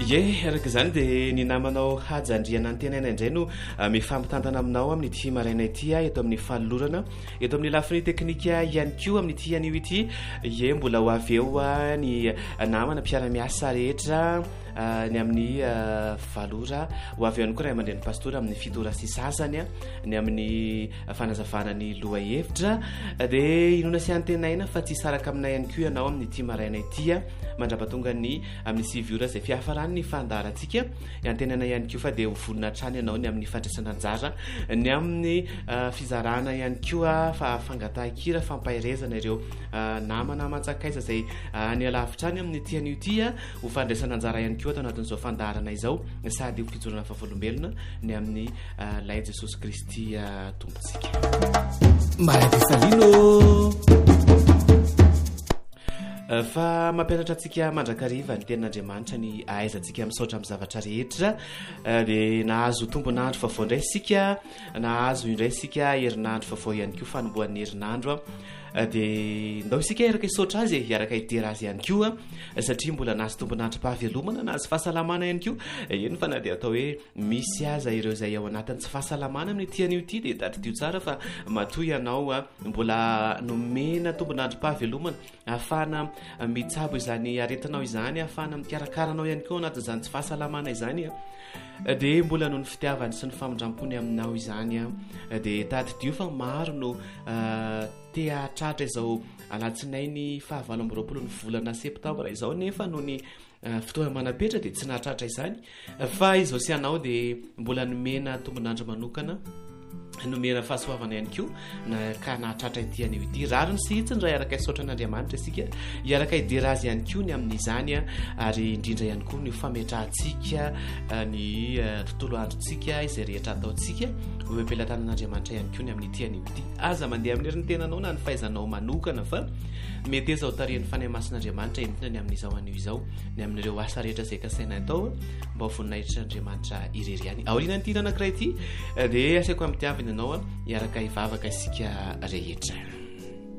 araka izany dia ny namanao hajandriana ny tenaina indray no mifampitantana aminao amin'ity maraina ity eto amin'ny falolorana eto amin'ny lafiny teknika ihany koa amin'ity anio ity mbola ho avy eo ny namana mpiara-miasa rehetra ny amin'ny valora ho avy ihany koa raha mandreny pastora amin'ny fitora sy sasany ny amin'ny fanazavana ny loha hevitra dia inona sy antenaina fa tsy saraka aminay ihany koa ianao amin'ity maraina ity mandrapatonga ny amin'ny siviora izay fiafarany ny fandarantsika antenana ihany koa fa dia ho vonona trany ianao ny amin'ny fandraisana anjara ny amin'ny fizarana ihany koa fa fangatahakira fampahirezana ireo namana manjakaiza izay ny alavitra any amin'ny ity anio ity ho fandraisana anjara ihany koa atao anatin'izao fandarana izao sady ho fijorana fahavolombelona ny amin'ny lay Jesosy Kristy tompontsika Maradifalino fa mampianatra antsika mandrakariva ny tenin'Andriamanitra ny ahaizantsika misaotra amin'ny zavatra rehetra dia nahazo tombonandro vaovao indray sika nahazo indray sika herinandro vaovao ihany koa fanomboan'ny herinandro dia ndao isika iaraka isotra azy iaraka idera azy ihany koa satria mbola nahazo tombonandrom-pahavelomana nahazo fahasalamana ihany koa eny fa na dia atao hoe misy aza ireo izay ao anatin'ny tsy fahasalamana amin'ny ity anio ity dia tadidio tsara fa matoa ianao mbola nomena tombonandrom-pahavelomana ahafahana mitsabo izany aretinao izany ahafahana mikarakaranao ihany koa anatin'izany tsy fahasalamana izany dia mbola noho ny fitiavany sy ny famindrampony aminao izany dia tadidio fa maro no tea tratra izao alatsinainy ny 24 ny volana septambra izao nefa noho ny fotoana manapetra dia tsy nahatratra izany fa izao sy anao dia mbola nomena tombonandro manokana nomena fahasoavana ihany koa ka nahatratra ity anio ity rary ny sihitsiny raha iaraka isotra an'Andriamanitra isika iaraka idera azy ihany koa ny amin'izany ary indrindra ihany koa ny fametrahantsika ny tontolo androntsika izay rehetra ataontsika ho ampelantanan'Andriamanitra ihany koa ny amin'ity anio ity aza mandeha amin'ny herin'ny tenanao na ny fahaizanao manokana fa mety izao tarihan'ny fanahy masin'Andriamanitra entina ny amin'izao anio izao ny amin'ireo asa rehetra izay kasaina atao mba ho voninahitra Andriamanitra irery ihany aoriana ny tina anankiray ity dia asaiko amin'ny tiavina ianao iaraka hivavaka isika rehetra